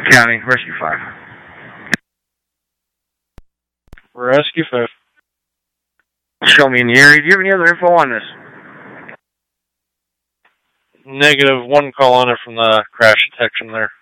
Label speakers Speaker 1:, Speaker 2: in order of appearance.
Speaker 1: County, Rescue 5.
Speaker 2: Rescue 5.
Speaker 1: Show me in the area. Do you have any other info on this?
Speaker 2: Negative. One call on it from the crash detection there.